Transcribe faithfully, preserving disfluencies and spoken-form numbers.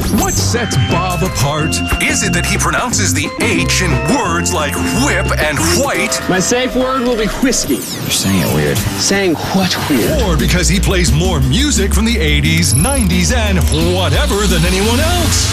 What sets Bob apart? Is it that he pronounces the H in words like whip and white? My safe word will be whiskey. You're saying it weird. Saying what weird? Or because he plays more music from the eighties, nineties, and whatever than anyone else?